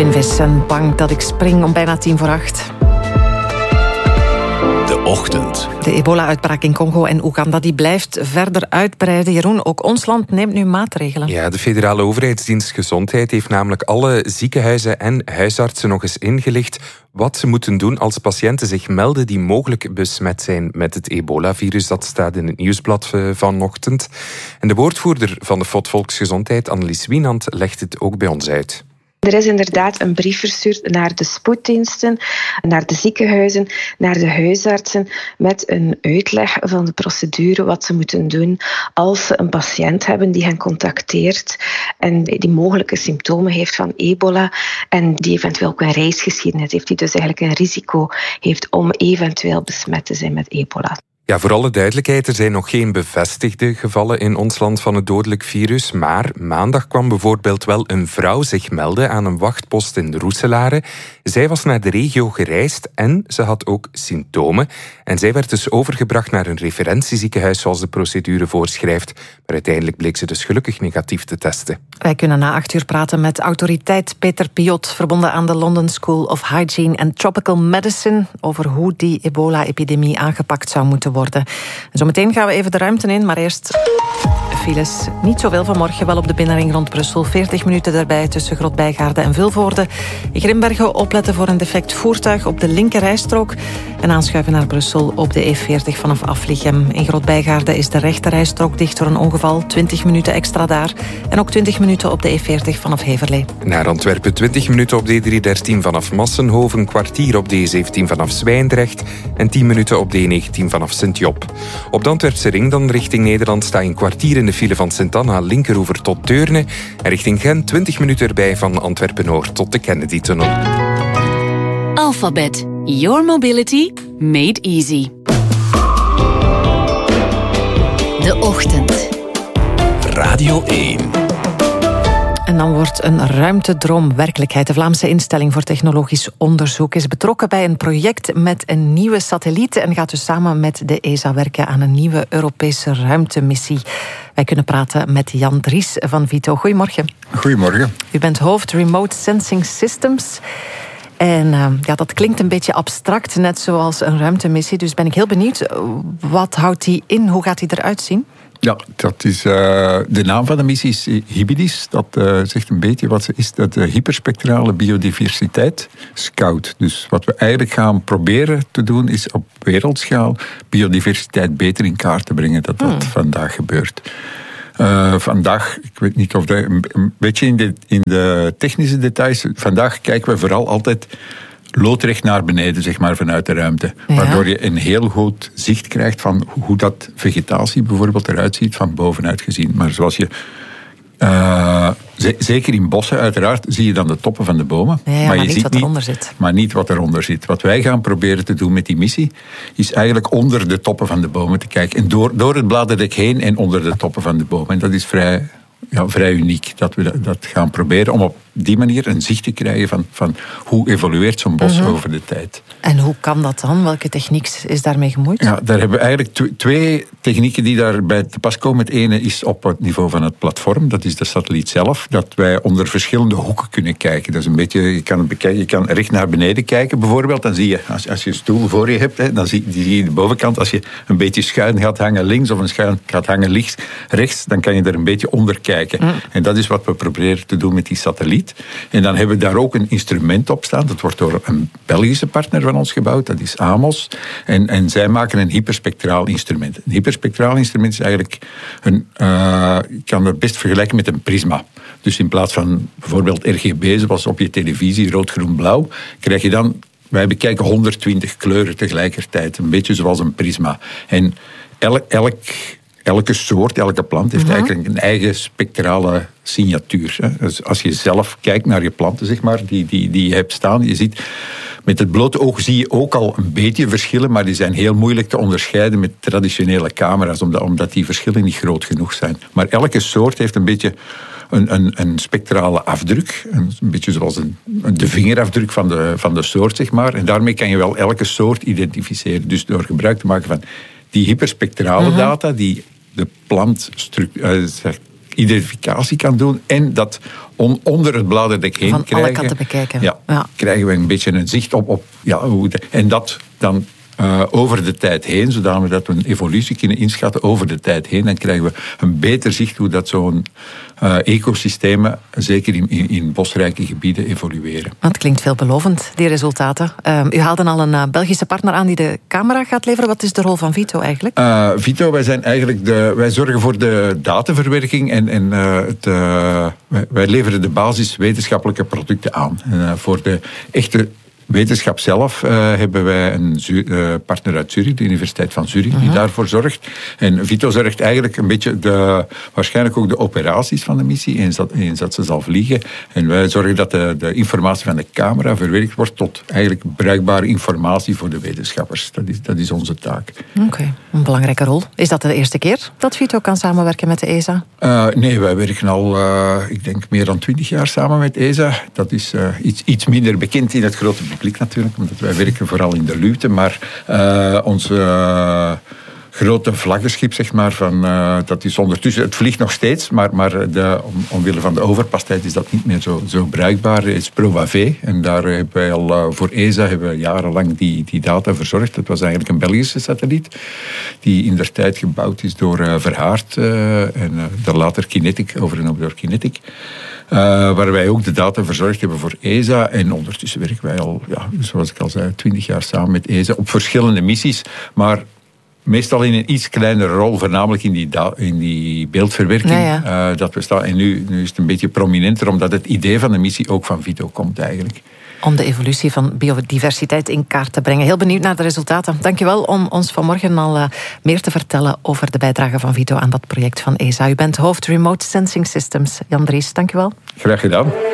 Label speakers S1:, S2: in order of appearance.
S1: Svinvis en bang dat ik spring om bijna 7:50.
S2: De ochtend.
S1: De ebola-uitbraak in Congo en Oeganda die blijft verder uitbreiden. Jeroen, ook ons land neemt nu maatregelen.
S3: Ja, de federale overheidsdienst Gezondheid heeft namelijk alle ziekenhuizen en huisartsen nog eens ingelicht wat ze moeten doen als patiënten zich melden die mogelijk besmet zijn met het ebola-virus. Dat staat in het nieuwsblad vanochtend. En de woordvoerder van de FOD Volksgezondheid, Annelies Wienand, legt het ook bij ons uit.
S4: Er is inderdaad een brief verstuurd naar de spoeddiensten, naar de ziekenhuizen, naar de huisartsen met een uitleg van de procedure wat ze moeten doen als ze een patiënt hebben die hen contacteert en die mogelijke symptomen heeft van ebola en die eventueel ook een reisgeschiedenis heeft, die dus eigenlijk een risico heeft om eventueel besmet te zijn met ebola.
S3: Ja, voor alle duidelijkheid, er zijn nog geen bevestigde gevallen in ons land van het dodelijk virus, maar maandag kwam bijvoorbeeld wel een vrouw zich melden aan een wachtpost in Roeselare. Zij was naar de regio gereisd en ze had ook symptomen. En zij werd dus overgebracht naar een referentieziekenhuis zoals de procedure voorschrijft. Maar uiteindelijk bleek ze dus gelukkig negatief te testen.
S1: Wij kunnen na 8 uur praten met autoriteit Peter Piot, verbonden aan de London School of Hygiene and Tropical Medicine, over hoe die ebola-epidemie aangepakt zou moeten worden. Zometeen gaan we even de ruimte in, maar eerst files. Niet zoveel vanmorgen, wel op de binnenring rond Brussel. 40 minuten daarbij tussen Grotbijgaarde en Vilvoorde. In Grimbergen opletten voor een defect voertuig op de linkerrijstrook en aanschuiven naar Brussel op de E40 vanaf Aflichem. In Grotbijgaarde is de rechterrijstrook dicht door een ongeval. 20 minuten extra daar. En ook 20 minuten op de E40 vanaf Heverlee.
S3: Naar Antwerpen 20 minuten op de E313 vanaf Massenhoven, een kwartier op de E17 vanaf Zwijndrecht en 10 minuten op de E19 vanaf Sint-Job. Op de Antwerpse ring dan richting Nederland sta je een kwartier in de file van Sint-Anna, linkeroever tot Deurne. En richting Gent 20 minuten erbij van Antwerpen-Noord tot de Kennedy-tunnel.
S5: Alphabet. Your mobility made easy. De ochtend.
S2: Radio 1.
S1: En dan wordt een ruimtedroom werkelijkheid. De Vlaamse instelling voor technologisch onderzoek is betrokken bij een project met een nieuwe satelliet en gaat dus samen met de ESA werken aan een nieuwe Europese ruimtemissie. Wij kunnen praten met Jan Dries van Vito. Goedemorgen.
S6: Goedemorgen.
S1: U bent hoofd Remote Sensing Systems. En dat klinkt een beetje abstract, net zoals een ruimtemissie. Dus ben ik heel benieuwd, wat houdt die in? Hoe gaat die eruit zien?
S6: Ja, dat is de naam van de missie is HIBIDIS. Dat zegt een beetje wat ze is. Dat hyperspectrale biodiversiteit scout. Dus wat we eigenlijk gaan proberen te doen is op wereldschaal biodiversiteit beter in kaart te brengen. Dat vandaag gebeurt. Vandaag, ik weet niet of dat een beetje in de technische details. Vandaag kijken we vooral altijd loodrecht naar beneden, zeg maar, vanuit de ruimte. Ja. Waardoor je een heel goed zicht krijgt van hoe dat vegetatie bijvoorbeeld eruit ziet van bovenuit gezien. Maar zoals je zeker in bossen uiteraard zie je dan de toppen van de bomen.
S1: Ja, maar je ziet wat eronder zit.
S6: Maar niet wat eronder zit. Wat wij gaan proberen te doen met die missie is eigenlijk onder de toppen van de bomen te kijken. En door het bladerdek heen en onder de toppen van de bomen. En dat is vrij uniek dat we dat gaan proberen om op die manier een zicht te krijgen van hoe evolueert zo'n bos over de tijd.
S1: En hoe kan dat dan? Welke techniek is daarmee gemoeid?
S6: Ja, daar hebben we eigenlijk twee technieken die daarbij te pas komen. Het ene is op het niveau van het platform, dat is de satelliet zelf, dat wij onder verschillende hoeken kunnen kijken. Dat is een beetje, je kan recht naar beneden kijken bijvoorbeeld, dan zie je, als je een stoel voor je hebt, dan zie je de bovenkant, als je een beetje schuin gaat hangen links of een schuin gaat hangen rechts, dan kan je er een beetje onder kijken. En dat is wat we proberen te doen met die satelliet. En dan hebben we daar ook een instrument op staan. Dat wordt door een Belgische partner van ons gebouwd. Dat is Amos. En zij maken een hyperspectraal instrument. Een hyperspectraal instrument is eigenlijk je kan het best vergelijken met een prisma. Dus in plaats van bijvoorbeeld RGB, zoals op je televisie, rood, groen, blauw, krijg je dan, wij bekijken 120 kleuren tegelijkertijd. Een beetje zoals een prisma. En elke soort, elke plant heeft eigenlijk een eigen spectrale signatuur. Dus als je zelf kijkt naar je planten, zeg maar, die je hebt staan, je ziet, met het blote oog zie je ook al een beetje verschillen, maar die zijn heel moeilijk te onderscheiden met traditionele camera's, omdat die verschillen niet groot genoeg zijn. Maar elke soort heeft een beetje een spectrale afdruk. Een beetje zoals de vingerafdruk van de soort, zeg maar. En daarmee kan je wel elke soort identificeren. Dus door gebruik te maken van die hyperspectrale data, die de plant identificatie kan doen en dat onder het bladerdek heen
S1: van
S6: krijgen.
S1: Alle kanten bekijken.
S6: Ja, krijgen we een beetje een zicht op en dat dan over de tijd heen, zodat we een evolutie kunnen inschatten over de tijd heen. Dan krijgen we een beter zicht hoe dat zo'n ecosystemen, zeker in bosrijke gebieden, evolueren.
S1: Het klinkt veelbelovend, die resultaten. U haalde al een Belgische partner aan die de camera gaat leveren. Wat is de rol van Vito eigenlijk?
S6: Vito, wij zorgen voor de dataverwerking en wij leveren de basis wetenschappelijke producten aan. Voor de echte wetenschap zelf hebben wij een partner uit Zurich, de Universiteit van Zurich, die daarvoor zorgt. En Vito zorgt eigenlijk een beetje waarschijnlijk ook de operaties van de missie, eens dat ze zal vliegen. En wij zorgen dat de informatie van de camera verwerkt wordt tot eigenlijk bruikbare informatie voor de wetenschappers. Dat is onze taak.
S1: Oké, een belangrijke rol. Is dat de eerste keer dat Vito kan samenwerken met de ESA?
S6: Nee, wij werken al, ik denk, meer dan 20 jaar samen met ESA. Dat is iets minder bekend in het grote publiek natuurlijk, omdat wij werken vooral in de luwte, maar ons grote vlaggenschip, zeg maar, dat is ondertussen, het vliegt nog steeds, maar omwille van de overpasstijd is dat niet meer zo bruikbaar. Het is ProAV en daar hebben wij al voor ESA jarenlang die data verzorgd. Dat was eigenlijk een Belgische satelliet die indertijd gebouwd is door Verhaert en later Kinetic, over en over door Kinetic. Waar wij ook de data verzorgd hebben voor ESA. En ondertussen werken wij al, zoals ik al zei, 20 jaar samen met ESA op verschillende missies. Maar meestal in een iets kleinere rol, voornamelijk in die beeldverwerking. Dat we staan. En nu is het een beetje prominenter, omdat het idee van de missie ook van Vito komt eigenlijk.
S1: Om de evolutie van biodiversiteit in kaart te brengen. Heel benieuwd naar de resultaten. Dankjewel om ons vanmorgen al meer te vertellen over de bijdrage van Vito aan dat project van ESA. U bent hoofd Remote Sensing Systems. Jan Dries, dankjewel.
S6: Graag gedaan.